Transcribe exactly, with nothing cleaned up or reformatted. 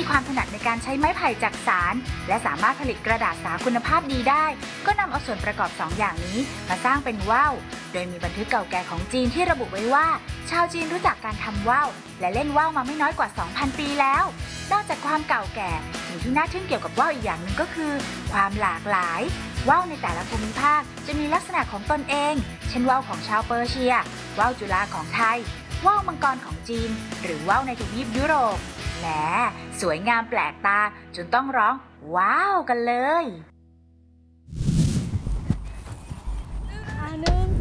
ความถนัดในการใช้ไม้ไผ่จักสานและสามารถผลิตกระดาษสาคุณภาพดีได้ก็นำเอาส่วนประกอบสองอย่างนี้มาสร้างเป็นว่าวโดยมีบันทึกเก่าแก่ของจีนที่ระบุไว้ว่าชาวจีนรู้จักการทำว่าวและเล่นว่าวมาไม่น้อยกว่า สองพัน ปีแล้วนอกจากความเก่าแก่สิ่งที่น่าทึ่งเกี่ยวกับว่าวอีกอย่างหนึ่งก็คือความหลากหลายว่าวในแต่ละภูมิภาคจะมีลักษณะของตนเองเช่นว่าวของชาวเปอร์เซียว่าวจุฬาของไทยว่าวมังกรของจีนหรือว่าวในทวีปยุโรปแหมสวยงามแปลกตาจนต้องร้องว้าวกันเลยหนึ่ง